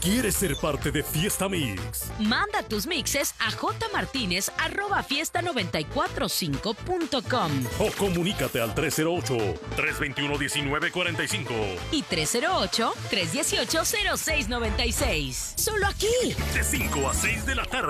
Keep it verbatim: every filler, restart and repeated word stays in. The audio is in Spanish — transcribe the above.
¿Quieres ser parte de Fiesta Mix? Manda tus mixes a jmartinez arroba fiesta noventa y cuatro cinco punto com o comunícate al tres cero ocho, tres dos uno, uno nueve cuatro cinco y tres cero ocho, tres uno ocho, cero seis nueve seis. Solo aquí. De cinco a seis de la tarde.